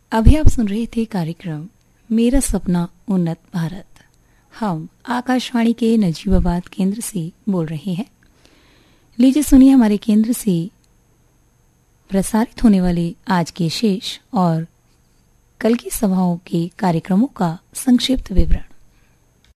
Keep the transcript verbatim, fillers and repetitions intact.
अभी आप सुन रहे थे कार्यक्रम मेरा सपना उन्नत भारत। हम आकाशवाणी के नजीबाबाद केंद्र से बोल रहे हैं। लीजिए सुनिए हमारे केंद्र से प्रसारित होने वाले आज के शेष और कल की सभाओं के कार्यक्रमों का संक्षिप्त विवरण।